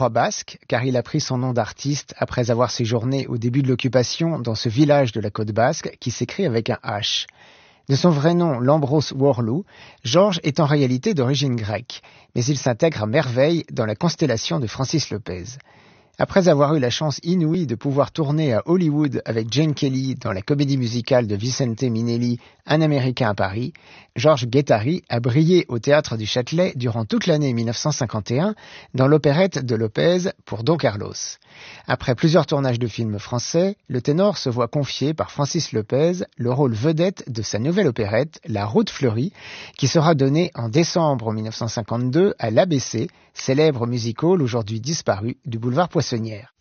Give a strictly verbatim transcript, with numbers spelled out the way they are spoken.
Détroit basque, car il a pris son nom d'artiste après avoir séjourné au début de l'occupation dans ce village de la côte basque qui s'écrit avec un H. De son vrai nom, Lambros Worlou, Georges est en réalité d'origine grecque, mais il s'intègre à merveille dans la constellation de Francis Lopez. Après avoir eu la chance inouïe de pouvoir tourner à Hollywood avec Gene Kelly dans la comédie musicale de Vicente Minnelli, Un Américain à Paris, Georges Guettari a brillé au Théâtre du Châtelet durant toute l'année mille neuf cent cinquante et un dans l'opérette de Lopez pour Don Carlos. Après plusieurs tournages de films français, le ténor se voit confier par Francis Lopez le rôle vedette de sa nouvelle opérette, La Route fleurie, qui sera donnée en décembre mille neuf cent cinquante-deux à l'A B C, célèbre music hall aujourd'hui disparu du boulevard Poissonnière.